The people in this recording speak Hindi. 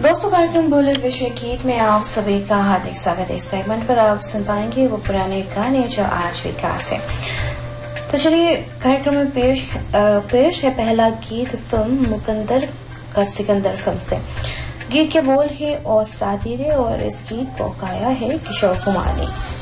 दोस्तों, कार्यक्रम बोले विश्व गीत में आप सभी का हार्दिक स्वागत है। इस सेगमेंट पर आप सुन पाएंगे वो पुराने गाने जो आज भी खास है। तो चलिए, कार्यक्रम में पेश है पहला गीत फिल्म मुकद्दर का सिकंदर फिल्म से। गीत के बोल है और साथी रे और इस गीत को गाया है किशोर कुमार ने।